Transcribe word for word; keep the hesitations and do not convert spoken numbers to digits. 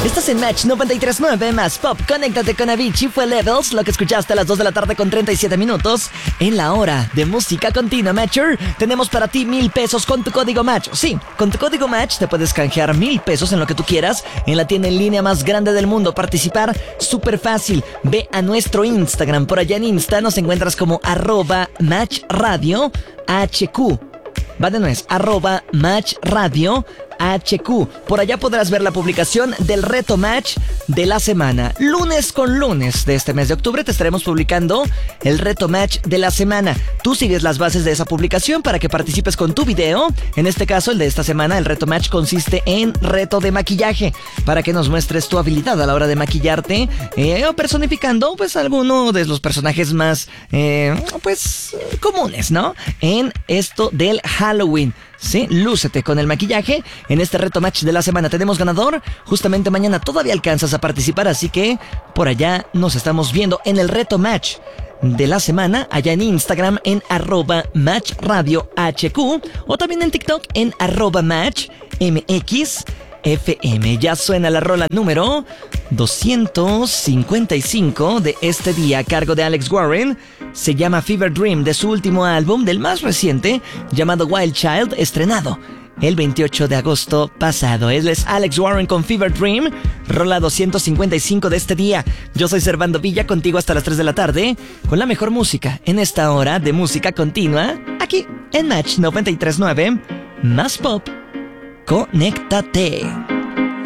Estás en Match noventa y tres punto nueve más Pop. Conéctate con Avicii, fue Levels, lo que escuchaste a las dos de la tarde con treinta y siete minutos. En la hora de música continua Matcher, tenemos para ti mil pesos con tu código Match. Sí, con tu código Match te puedes canjear mil pesos en lo que tú quieras en la tienda en línea más grande del mundo. Participar súper fácil. Ve a nuestro Instagram. Por allá en Insta nos encuentras como arroba Match Radio H Q. Va de nuez, arroba Match Radio H Q. Por allá podrás ver la publicación del reto Match de la semana. Lunes con lunes de este mes de octubre te estaremos publicando el reto Match de la semana. Tú sigues las bases de esa publicación para que participes con tu video. En este caso, el de esta semana, el reto Match consiste en reto de maquillaje, para que nos muestres tu habilidad a la hora de maquillarte, eh, o personificando pues alguno de los personajes más eh, pues comunes, ¿no? En esto del Halloween. Sí, lúcete con el maquillaje. En este reto Match de la semana tenemos ganador. Justamente mañana todavía alcanzas a participar, así que por allá nos estamos viendo en el reto Match de la semana, allá en Instagram en arroba Match Radio H Q, o también en TikTok en arroba Match M X F M. Ya suena la rola número doscientos cincuenta y cinco de este día a cargo de Alex Warren. Se llama Fever Dream, de su último álbum, del más reciente, llamado Wild Child, estrenado el veintiocho de agosto pasado. Él es Alex Warren con Fever Dream, rola doscientos cincuenta y cinco de este día. Yo soy Servando Villa, contigo hasta las tres de la tarde, con la mejor música en esta hora de música continua, aquí en Match noventa y tres punto nueve, más Pop. Conéctate.